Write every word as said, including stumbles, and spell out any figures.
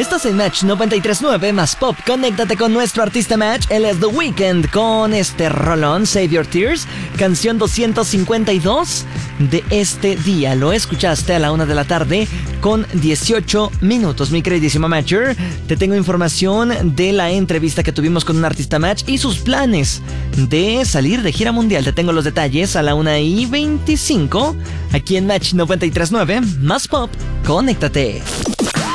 Estás en Match noventa y tres punto nueve más Pop. Conéctate con nuestro artista Match. Él es The Weeknd con este rolón, Save Your Tears, canción doscientos cincuenta y dos de este día. Lo escuchaste a la una de la tarde con dieciocho minutos. Mi queridísima Matcher, te tengo información de la entrevista que tuvimos con un artista Match y sus planes de salir de gira mundial. Te tengo los detalles a la una y veinticinco aquí en Match noventa y tres punto nueve más Pop. Conéctate.